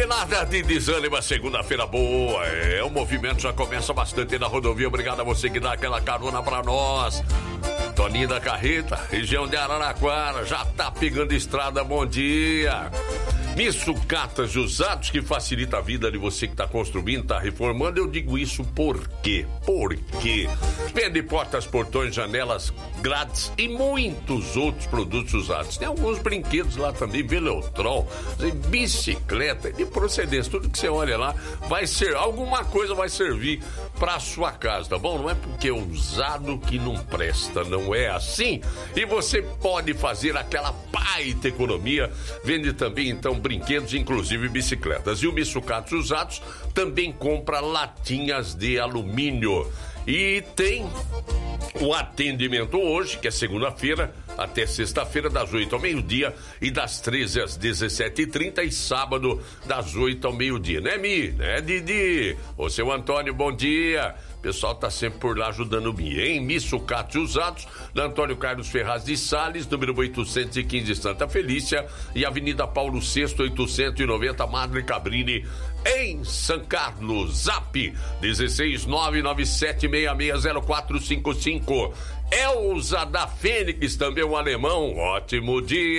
nada de desânimo, segunda-feira boa. O movimento já começa bastante na rodovia. Obrigado a você que dá aquela carona pra nós. Toninho da Carreta, região de Araraquara, já tá pegando estrada, bom dia. Sucatas usados, que facilita a vida de você que tá construindo, tá reformando. Eu digo isso por quê? Por quê? Vende portas, portões, janelas, grades e muitos outros produtos usados. Tem alguns brinquedos lá também, Velotrol, bicicleta, de procedência. Tudo que você olha lá vai ser, alguma coisa vai servir pra sua casa, tá bom? Não é porque é usado que não presta, não é assim? E você pode fazer aquela baita economia. Vende também, então, brinquedos, inclusive bicicletas. E o Sucatas Usados também compra latinhas de alumínio. E tem o atendimento hoje, que é segunda-feira, até sexta-feira, das 8 ao meio-dia e das 13 às 17h30, e sábado, das 8 ao meio-dia. Né, Mi? Né, Didi? Ô, seu Antônio, bom dia. O pessoal tá sempre por lá ajudando o Mi, hein? Sucatas Usados, na Antônio Carlos Ferraz de Sales, número 815, Santa Felícia, e Avenida Paulo VI, 890, Madre Cabrini, em São Carlos. Zap 16997660455. Elza da Fênix, também um alemão. Ótimo dia.